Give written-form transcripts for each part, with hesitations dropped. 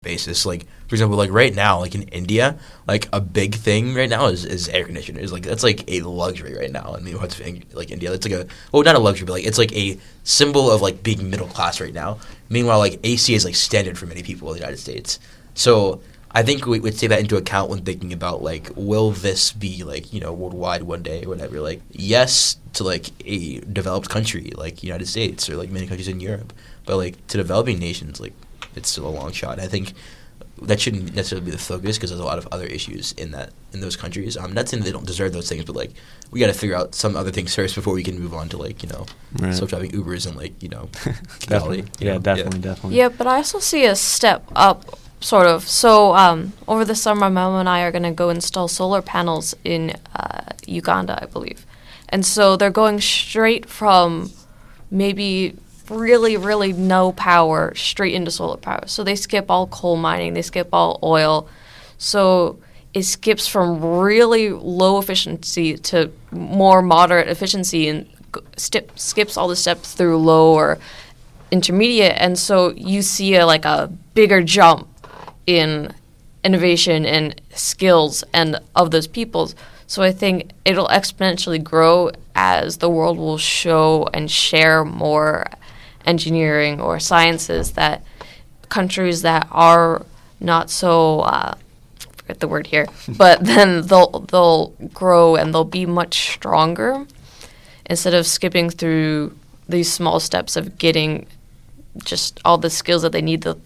basis. Like, for example, like right now, like in India, like a big thing right now is air conditioners. Like that's like a luxury right now. I mean, what's like India? It's like not a luxury, but like it's like a symbol of like being middle class right now. Meanwhile, like AC is like standard for many people in the United States. So I think we would take that into account when thinking about like, will this be like, worldwide one day or whatever? Like, yes to like a developed country like United States or like many countries in Europe, but like to developing nations, like it's still a long shot. I think that shouldn't necessarily be the focus because there's a lot of other issues in those countries. I'm not saying they don't deserve those things, but like we got to figure out some other things first before we can move on to like self-driving Ubers and like definitely. Definitely. Yeah, but I also see a step up. Sort of. So over the summer, Mom and I are going to go install solar panels in Uganda, I believe. And so they're going straight from maybe really, really no power straight into solar power. So they skip all coal mining, they skip all oil. So it skips from really low efficiency to more moderate efficiency and skips all the steps through low or intermediate. And so you see a bigger jump in innovation and skills and of those peoples. So I think it'll exponentially grow as the world will show and share more engineering or sciences that countries that are not so forget the word here, but then they'll grow and they'll be much stronger instead of skipping through these small steps of getting just all the skills that they need. That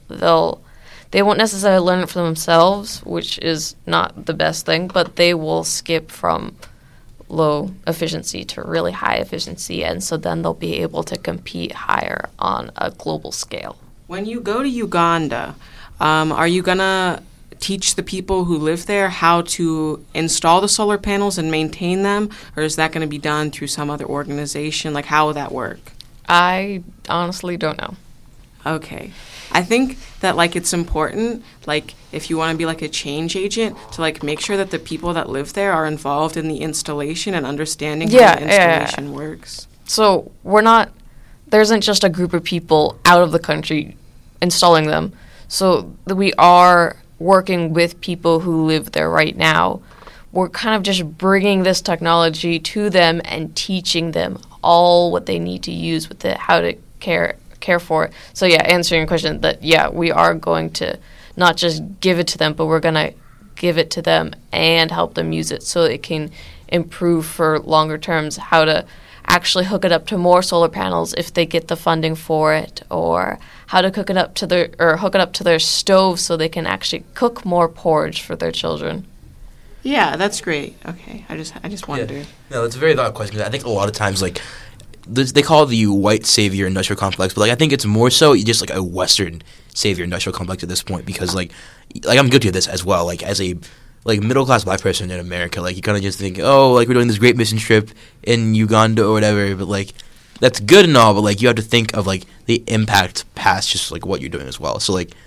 they won't necessarily learn it for themselves, which is not the best thing, but they will skip from low efficiency to really high efficiency, and so then they'll be able to compete higher on a global scale. When you go to Uganda, are you going to teach the people who live there how to install the solar panels and maintain them, or is that going to be done through some other organization? Like, how will that work? I honestly don't know. Okay. I think that, it's important, if you want to be, a change agent, to, make sure that the people that live there are involved in the installation and understanding how the installation works. So there isn't just a group of people out of the country installing them. So we are working with people who live there right now. We're kind of just bringing this technology to them and teaching them all what they need to use with it, how to care for it. So answering your question, that we are going to not just give it to them, but we're going to give it to them and help them use it so it can improve for longer terms, how to actually hook it up to more solar panels if they get the funding for it, or how to hook it up to their stove so they can actually cook more porridge for their children. Yeah, that's great. Okay, I just wanted to. No, that's a very valid question. I think a lot of times they call it the white savior industrial complex, but I think it's more so just a Western savior industrial complex at this point, because I'm guilty of this as well. As a middle class black person in America, you kind of just think, we're doing this great mission trip in Uganda or whatever, but that's good and all, but you have to think of the impact past just what you're doing as well. So I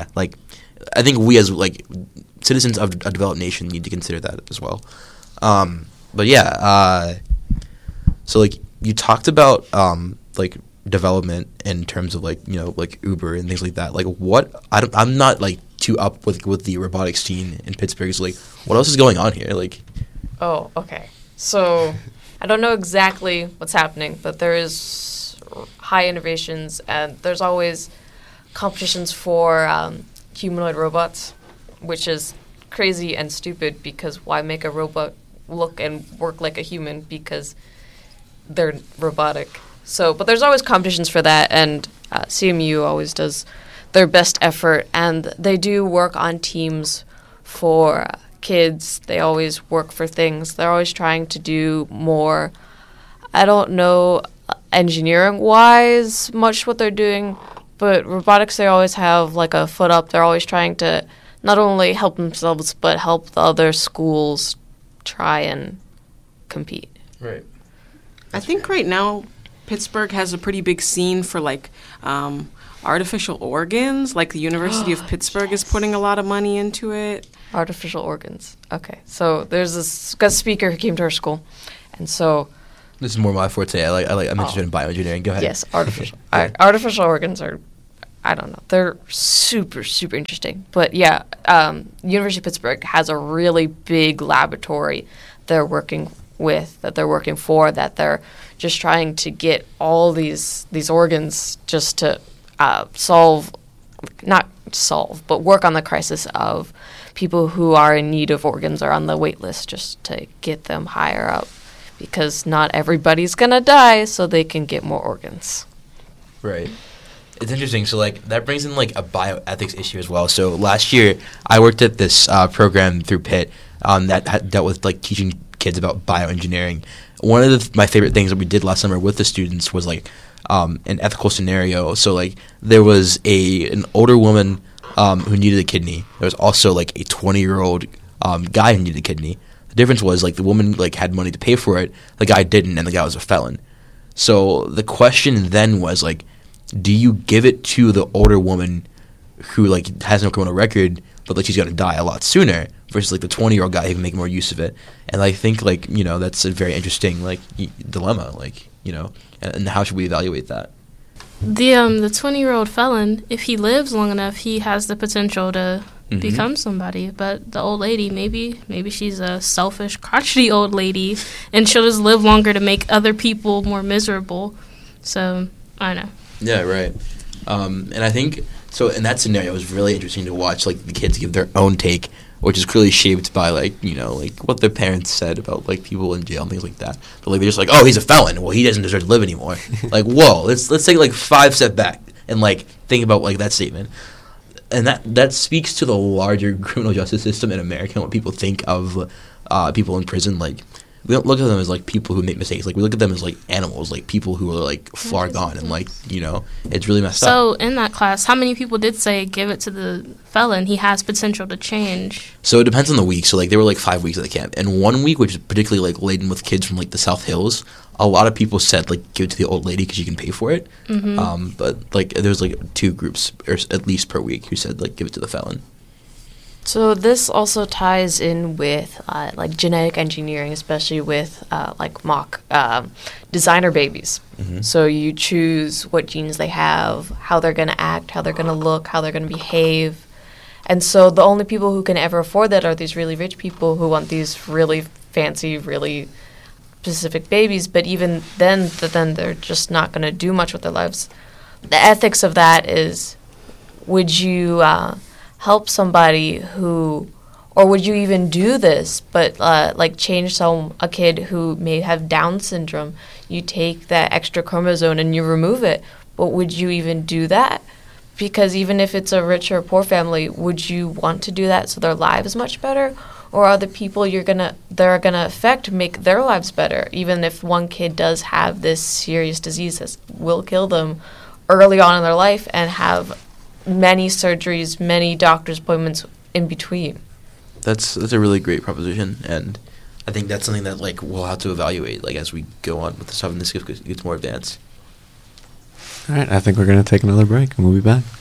think we as citizens of a developed nation need to consider that as well. So you talked about development in terms of Uber and things like that. What I'm not too up with the robotics scene in Pittsburgh. So what else is going on here? Oh, okay. So I don't know exactly what's happening, but there is high innovations, and there's always competitions for humanoid robots, which is crazy and stupid, because why make a robot look and work like a human, because they're robotic. So, but there's always competitions for that, and CMU always does their best effort, and they do work on teams for kids. They always work for things. They're always trying to do more. I don't know engineering-wise much what they're doing, but robotics, they always have a foot up. They're always trying to not only help themselves, but help the other schools try and compete. Right. I think right now Pittsburgh has a pretty big scene for artificial organs. The University of Pittsburgh is putting a lot of money into it. Artificial organs. Okay. So there's this guest speaker who came to our school, and so this is more my forte. I'm interested in bioengineering. Go ahead. Yes, artificial organs are. I don't know. They're super, super interesting. But yeah, University of Pittsburgh has a really big laboratory they're working with, that they're working for, that they're just trying to get all these organs just to work on the crisis of people who are in need of organs or on the wait list, just to get them higher up, because not everybody's going to die, so they can get more organs. Right. It's interesting. So, like, that brings in, like, a bioethics issue as well. So, last year, I worked at this program through Pitt that dealt with, like, teaching kids about bioengineering. One of my favorite things that we did last summer with the students was, like, an ethical scenario. So, like, there was an older woman who needed a kidney. There was also, like, a 20-year-old guy who needed a kidney. The difference was, like, the woman, like, had money to pay for it. The guy didn't, and the guy was a felon. So the question then was, like, do you give it to the older woman who, like, has no criminal record, but, like, she's going to die a lot sooner, versus, like, the 20-year-old guy who can make more use of it? And I think, like, you know, that's a very interesting, like, dilemma, like, you know, and how should we evaluate that? The 20-year-old felon, if he lives long enough, he has the potential to become somebody. But the old lady, maybe she's a selfish, crotchety old lady, and she'll just live longer to make other people more miserable. So, I don't know. Yeah, right. And I think, so in that scenario, it was really interesting to watch, like, the kids give their own take, which is clearly shaped by, like, you know, like, what their parents said about, like, people in jail and things like that. But, like, they're just like, oh, he's a felon. Well, he doesn't deserve to live anymore. Like, whoa, let's take, like, 5 steps back and, like, think about, like, that statement. And that speaks to the larger criminal justice system in America and what people think of people in prison. Like, we don't look at them as, like, people who make mistakes. Like, we look at them as, like, animals, like, people who are, like, far gone. And, like, you know, it's really messed up. So, in that class, how many people did say, give it to the felon? He has potential to change. So, it depends on the week. So, like, there were, like, 5 weeks at the camp. And one week, which is particularly, like, laden with kids from, like, the South Hills, a lot of people said, like, give it to the old lady because she can pay for it. But, like, there was, like, 2 groups, or at least per week, who said, like, give it to the felon. So this also ties in with like genetic engineering, especially with like mock designer babies. So you choose what genes they have, how they're going to act, how they're going to look, how they're going to behave. And so the only people who can ever afford that are these really rich people who want these really fancy, really specific babies. But even then they're just not going to do much with their lives. The ethics of that is, would you help somebody who, or would you even do this, but like change a kid who may have Down syndrome? You take that extra chromosome and you remove it, but would you even do that? Because even if it's a rich or poor family, would you want to do that so their life is much better? Or are the people they're gonna affect make their lives better, even if one kid does have this serious disease that will kill them early on in their life and have many surgeries, many doctor's appointments in between? That's a really great proposition, and I think that's something that, like, we'll have to evaluate, like, as we go on with the stuff and this gets more advanced. All right, I think we're going to take another break, and we'll be back.